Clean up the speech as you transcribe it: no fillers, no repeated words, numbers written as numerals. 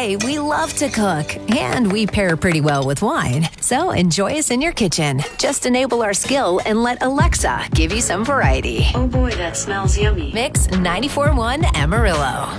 say we love to cook, and we pair pretty well with wine. So enjoy us in your kitchen. Just enable our skill and let Alexa give you some variety. Oh boy, that smells yummy. Mix 94.1 Amarillo.